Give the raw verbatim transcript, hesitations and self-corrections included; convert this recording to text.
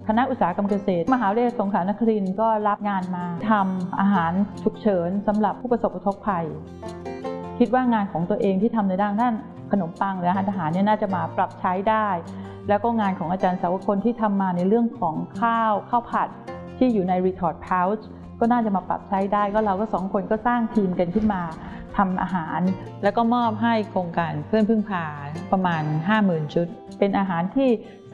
คณะอุตสาหกรรมเกษตรมหาวิทยาลัยสงขลานครินทร์ก็รับงานมาทำอาหารฉุกเฉินสำหรับผู้ประสบอุทกภัยคิดว่างานของตัวเองที่ทำในด้านด้านขนมปังและอาหารทหารเนี่ยน่าจะมาปรับใช้ได้แล้วก็งานของอาจารย์สาวคนที่ทำมาในเรื่องของข้าวข้าวผัดที่อยู่ใน retort pouch ก็น่าจะมาปรับใช้ได้ก็เราก็สองคนก็สร้างทีมกันขึ้นมาทำอาหารแล้วก็มอบให้โครงการเพื่อนพึ่งพาประมาณ ห้าหมื่น ชุดเป็นอาหารที่